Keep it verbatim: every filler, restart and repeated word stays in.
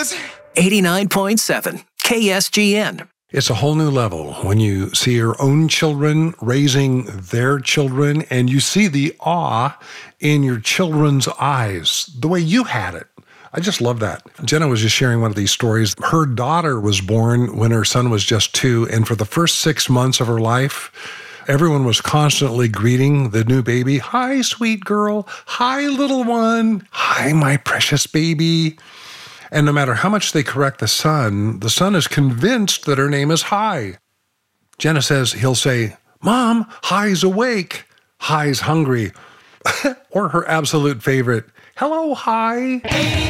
was eighty-nine point seven K S G N. It's a whole new level when you see your own children raising their children and you see the awe in your children's eyes, the way you had it. I just love that. Jenna was just sharing one of these stories. Her daughter was born when her son was just two, and for the first six months of her life, everyone was constantly greeting the new baby. Hi, sweet girl. Hi, little one. Hi, my precious baby. And no matter how much they correct the son, the son is convinced that her name is Hi. Jenna says he'll say, Mom, Hi's awake. Hi's hungry. Or her absolute favorite, hello, Hi.